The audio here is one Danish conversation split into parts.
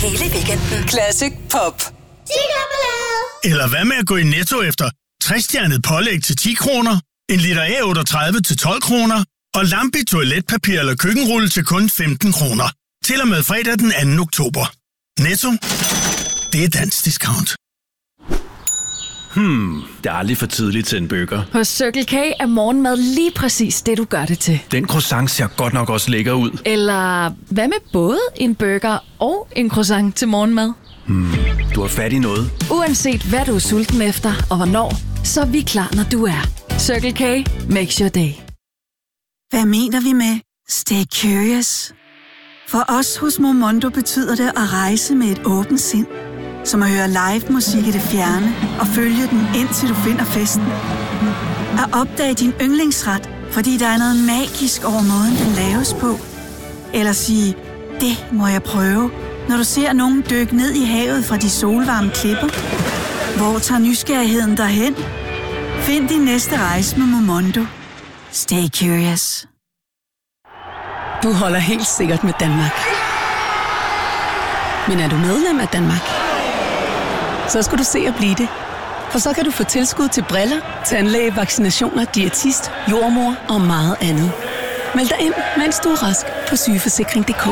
hele weekenden. Classic Pop. Eller hvad med at gå i Netto efter 60-stjernet pålæg til 10 kroner, en liter A38 til 12 kroner og Lambi toiletpapir eller køkkenrulle til kun 15 kroner. Til og med fredag den 2. oktober. Netto. Det er dansk discount. Det er aldrig for tidligt til en burger. Hos Circle K er morgenmad lige præcis det, du gør det til. Den croissant ser godt nok også lækker ud. Eller hvad med både en burger og en croissant til morgenmad? Du har fat i noget. Uanset hvad du er sulten efter og hvornår, så er vi klar, når du er. Circle K makes your day. Hvad mener vi med stay curious? For os hos Momondo betyder det at rejse med et åbent sind. Som at høre live musik i det fjerne og følge den indtil du finder festen. At opdage din yndlingsret, fordi der er noget magisk over måden, den laves på. Eller sige, det må jeg prøve, når du ser nogen dykke ned i havet fra de solvarme klipper. Hvor tager nysgerrigheden derhen? Find din næste rejse med Momondo. Stay curious. Du holder helt sikkert med Danmark. Men er du medlem af Danmark? Så skal du se at blive det. For så kan du få tilskud til briller, tandlæge, vaccinationer, diætist, jordmor og meget andet. Meld dig ind, mens du er rask på sygeforsikring.dk.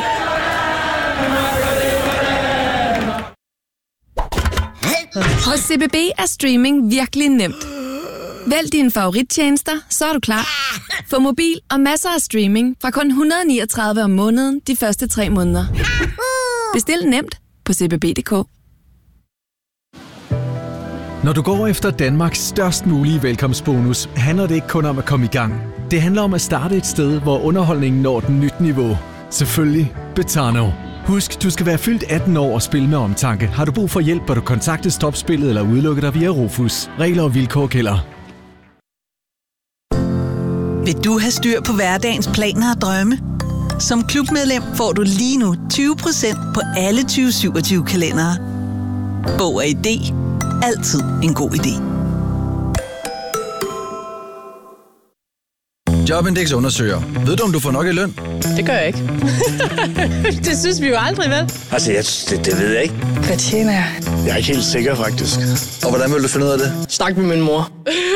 Hos CBB er streaming virkelig nemt. Vælg dine favoриttjenester, så er du klar. Få mobil og masser af streaming fra kun 139 om måneden de første 3 måneder. Bestil nemt på cbb.dk. Når du går efter Danmarks størst mulige velkomstbonus, handler det ikke kun om at komme i gang. Det handler om at starte et sted, hvor underholdningen når den nyt niveau. Selvfølgelig Betano. Husk, du skal være fyldt 18 år og spille med omtanke. Har du brug for hjælp, bør du kontakte Stopspillet eller udelukke dig via Rufus. Regler og vilkår gælder. Vil du have styr på hverdagens planer og drømme? Som klubmedlem får du lige nu 20% på alle 2027 kalendere. Bog og idé. Altid en god idé. Jobindex undersøger. Ved du, om du får nok i løn? Det gør jeg ikke. Det synes vi jo aldrig, vel? Altså, det ved jeg ikke. Hvad tjener jeg? Jeg er ikke helt sikker, faktisk. Og hvordan vil du finde ud af det? Snak med min mor.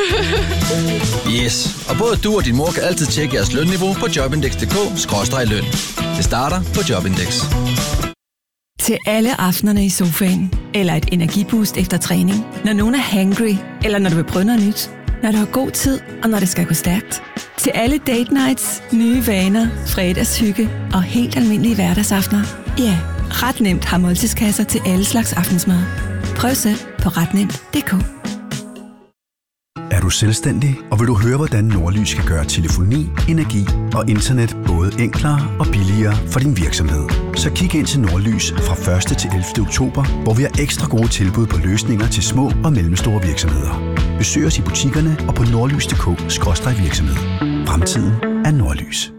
Yes. Og både du og din mor kan altid tjekke jeres lønniveau på jobindex.dk/løn. Det starter på Jobindex. Til alle aftenerne i sofaen, eller et energiboost efter træning, når nogen er hangry, eller når du vil prøve noget nyt, når du har god tid, og når det skal gå stærkt. Til alle date nights, nye vaner, fredagshygge og helt almindelige hverdagsaftener. Ja, ret nemt har måltidskasser til alle slags aftensmad. Prøv selv på retnemt.dk. Er du selvstændig, og vil du høre, hvordan Nordlys kan gøre telefoni, energi og internet både enklere og billigere for din virksomhed? Så kig ind til Nordlys fra 1. til 11. oktober, hvor vi har ekstra gode tilbud på løsninger til små og mellemstore virksomheder. Besøg os i butikkerne og på nordlys.dk/virksomhed. Fremtiden er Nordlys.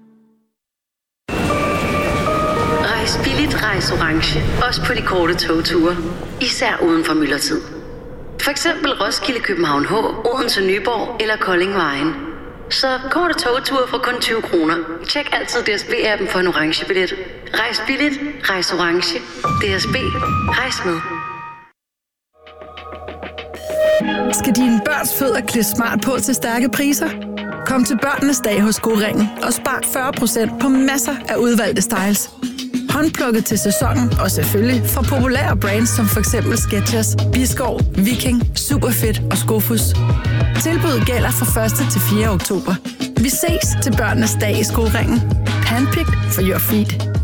Rejs billigt, rejs orange. Også på de korte togture. Især uden for myldretid. For eksempel Roskilde, København H, Odense, Nyborg eller Kolding Vejen. Så korte togture for kun 20 kroner. Tjek altid DSB-appen for en orange billet. Rejs billigt, rejs orange. DSB, rejs med. Skal dine børns fødder klæde smart på til stærke priser? Kom til Børnenes Dag hos Go-Ringen og spar 40% på masser af udvalgte styles. Håndplukket til sæsonen og selvfølgelig fra populære brands som for eksempel Skechers, Biskov, Viking, Superfit og Skofus. Tilbuddet gælder fra 1. til 4. oktober. Vi ses til Børnenes Dag i Go-Ringen. Handpicked for your feet.